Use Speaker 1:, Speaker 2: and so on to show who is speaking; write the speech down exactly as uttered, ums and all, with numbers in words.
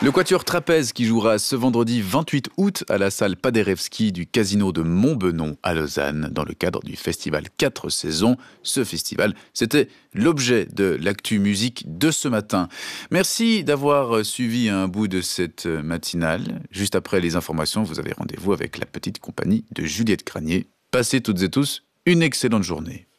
Speaker 1: Le Quatuor Trapèze qui jouera ce vendredi vingt-huit août à la salle Paderewski du Casino de Montbenon à Lausanne dans le cadre du festival quatre saisons. Ce festival, c'était l'objet de l'actu musique de ce matin. Merci d'avoir suivi un bout de cette matinale. Juste après les informations, vous avez rendez-vous avec la petite compagnie de Juliette Cranier. Passez toutes et tous une excellente journée.